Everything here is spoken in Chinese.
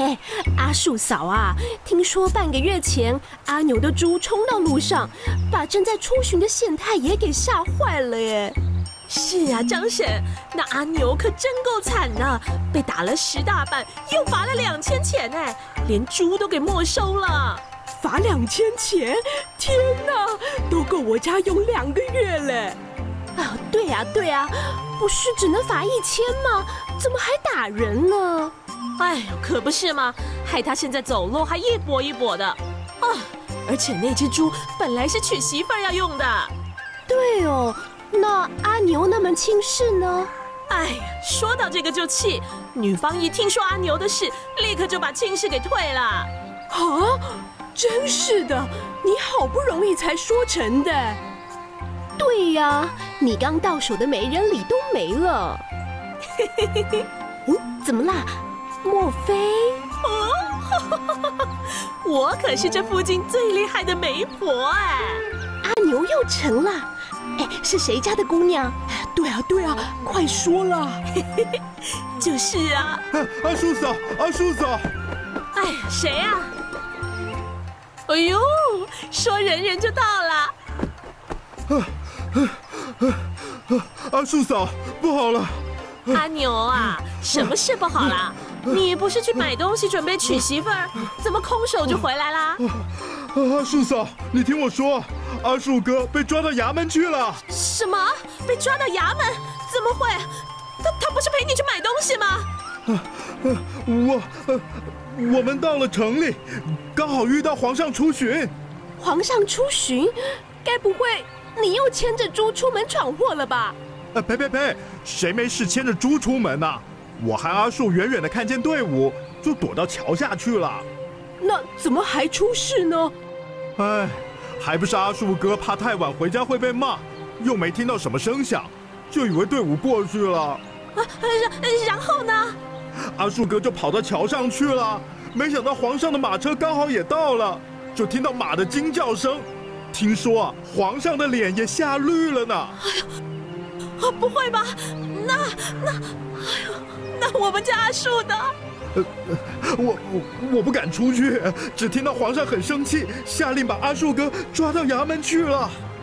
哎，阿树嫂啊，听说半个月前阿牛的猪冲到路上，把正在出巡的县太爷给吓坏了耶。 是啊，张婶，那阿牛可真够惨的，被打了10大板，又罚了2000钱哎，连猪都给没收了。 罚2000钱，天哪，都够我家用2个月嘞！ 啊，对啊，不是只能罚1000吗？怎么还打人呢？ 哎呦，可不是嘛，害他现在走路还一跛一跛的啊！而且那只猪本来是娶媳妇儿要用的。 对哦，那阿牛那门亲事呢？ 哎呀，说到这个就气，女方一听说阿牛的事，立刻就把亲事给退了。 啊，真是的，你好不容易才说成的。 对呀，你刚到手的媒人礼都没了。怎么啦？莫非？ 我可是这附近最厉害的媒婆哎！ 阿牛又成了，哎，是谁家的姑娘？ 对啊，快说了。 就是啊。 阿树嫂， 哎呀，谁啊？哎呦，说人人就到了。 阿树嫂，不好了！ 阿牛啊，什么事不好啦？你不是去买东西准备娶媳妇儿，怎么空手就回来啦？ 阿树嫂，你听我说，阿树哥被抓到衙门去了。 什么？被抓到衙门？怎么会？他不是陪你去买东西吗？ 我们到了城里，刚好遇到皇上出巡。 皇上出巡？该不会你又牵着猪出门闯祸了吧？ 呸！谁没事牵着猪出门啊？我和阿树远远的看见队伍，就躲到桥下去了。 那怎么还出事呢？ 哎，还不是阿树哥怕太晚回家会被骂，又没听到什么声响，就以为队伍过去了。 然后呢？ 阿树哥就跑到桥上去了，没想到皇上的马车刚好也到了，就听到马的惊叫声。听说啊，皇上的脸也吓绿了呢。 不会吧？那我们家阿树的？ 我不敢出去，只听到皇上很生气，下令把阿树哥抓到衙门去了。